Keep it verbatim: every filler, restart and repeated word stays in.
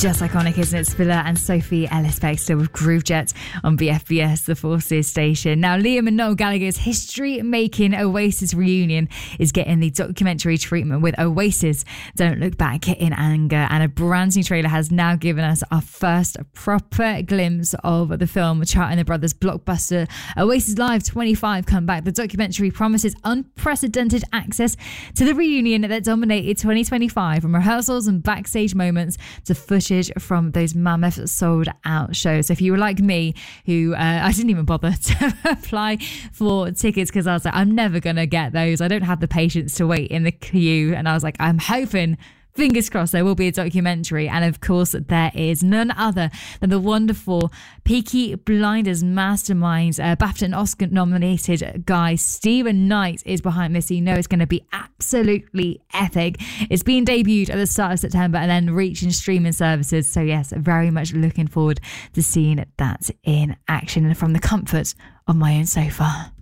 Just iconic, isn't it? Spiller and Sophie Ellis-Bextor with Groovejet on B F B S, the Forces station. Now, Liam and Noel Gallagher's history-making Oasis reunion is getting the documentary treatment with Oasis Don't Look Back in Anger, and a brand new trailer has now given us our first proper glimpse of the film, charting the brothers' blockbuster Oasis Live twenty-five comeback. The documentary promises unprecedented access to the reunion that dominated twenty twenty-five, from rehearsals and backstage moments to footage from those mammoth sold out shows. So if you were like me, who uh, I didn't even bother to apply for tickets because I was like, I'm never going to get those. I don't have the patience to wait in the queue. And I was like, I'm hoping, fingers crossed, there will be a documentary. And of course, there is none other than the wonderful Peaky Blinders mastermind, uh, BAFTA and Oscar nominated guy Stephen Knight is behind this. So you know it's going to be absolutely epic. It's being debuted at the start of September and then reaching streaming services. So yes, very much looking forward to seeing that in action and from the comfort of my own sofa.